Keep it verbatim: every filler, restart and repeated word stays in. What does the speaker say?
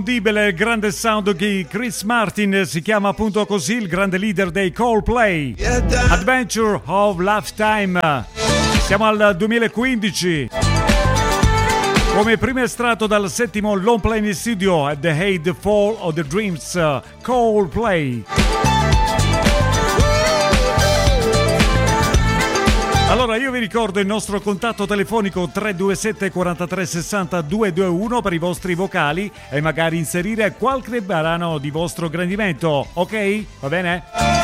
Il grande sound di Chris Martin, si chiama appunto così, il grande leader dei Coldplay. Adventure of Lifetime. Siamo al duemilaquindici. Come primo estratto dal settimo long play in studio at The Hate Fall of the Dreams, Coldplay. Allora io vi ricordo il nostro contatto telefonico tre due sette quattro tre sei zero due due uno per i vostri vocali e magari inserire qualche brano di vostro gradimento, ok? Va bene?